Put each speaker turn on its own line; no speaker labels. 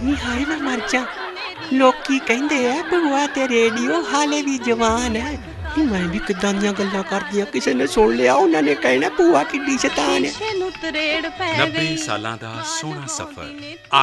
ਨੀ ਹਾਏ ਮੈਂ ਮਰ ਜਾ। ਲੋਕੀ ਕਹਿੰਦੇ ਆ ਭੂਆ ਤੇ ਰੇਡੀਓ ਹਾਲੇ ਵੀ ਜਵਾਨ ਹੈ। ਨੀ ਮੈਂ ਵੀ ਕਿੱਦਾਂ ਦੀਆਂ ਗੱਲਾਂ ਕਰਦੀਆਂ, ਕਿਸੇ ਨੇ ਸੁਣ ਲਿਆ ਉਹਨਾਂ ਨੇ ਕਹਿਣਾ ਭੂਆ ਕਿੱਡੀ ਸ਼ੈਤਾਨ ਹੈ।
90 ਸਾਲਾਂ ਦਾ ਸੋਹਣਾ ਸਫ਼ਰ।